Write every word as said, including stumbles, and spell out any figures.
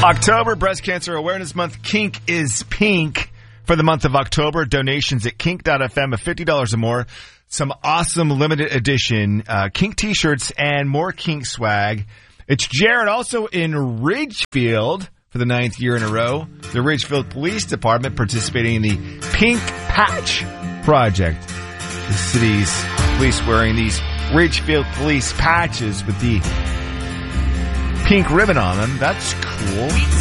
October, Breast Cancer Awareness Month. Kink is pink for the month of October. Donations at kink dot f m of fifty dollars or more. Some awesome limited edition uh, Kink t-shirts and more Kink swag. It's Jared also in Ridgefield for the ninth year in a row. The Ridgefield Police Department participating in the Pink Patch Project. The city's police wearing these Ridgefield Police patches with the pink ribbon on them. That's cool.